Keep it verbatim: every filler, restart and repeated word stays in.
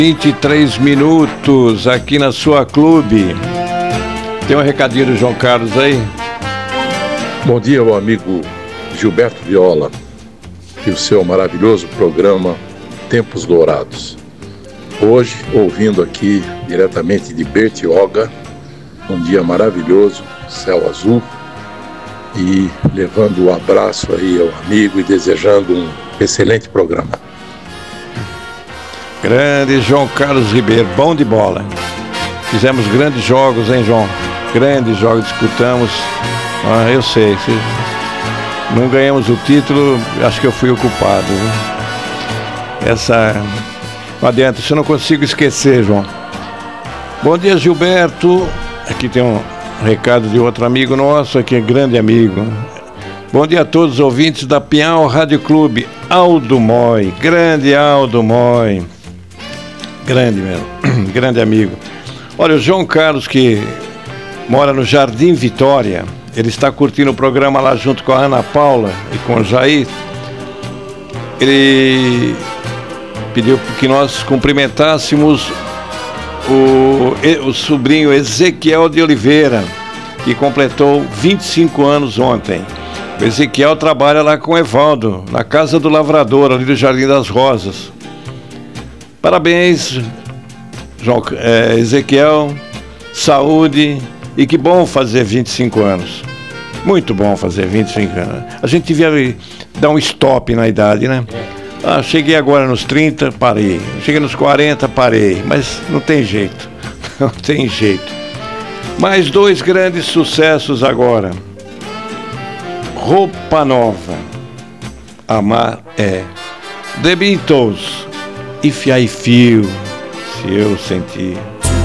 vinte e três minutos aqui na sua clube. Tem um recadinho do João Carlos aí? Bom dia, meu amigo Gilberto Viola e o seu maravilhoso programa Tempos Dourados. Hoje, ouvindo aqui diretamente de Bertioga, um dia maravilhoso, céu azul, e levando um abraço aí ao amigo e desejando um excelente programa. Grande João Carlos Ribeiro, bom de bola. Fizemos grandes jogos, hein, João? Grandes jogos, disputamos. Ah, eu sei, se não ganhamos o título, acho que eu fui o culpado, viu? Essa... Não adianta, isso eu não consigo esquecer, João. Bom dia, Gilberto. Aqui tem um recado de outro amigo nosso, aqui é grande amigo. Bom dia a todos os ouvintes da Pinhal Rádio Clube. Aldo Moy, grande Aldo Moy. Grande mesmo, grande amigo. Olha, o João Carlos, que mora no Jardim Vitória, ele está curtindo o programa lá junto com a Ana Paula e com o Jair. Ele pediu que nós cumprimentássemos o, o sobrinho Ezequiel de Oliveira, que completou vinte e cinco anos ontem. O Ezequiel trabalha lá com o Evaldo, na Casa do Lavrador, ali do Jardim das Rosas. Parabéns, João, é, Ezequiel, saúde, e que bom fazer vinte e cinco anos. Muito bom fazer vinte e cinco anos. A gente devia dar um stop na idade, né? Ah, cheguei agora nos trinta, parei. Cheguei nos quarenta, parei. Mas não tem jeito, não tem jeito. Mais dois grandes sucessos agora. Roupa Nova, Amar é. The Beatles, If I Feel, Se Eu Sentir.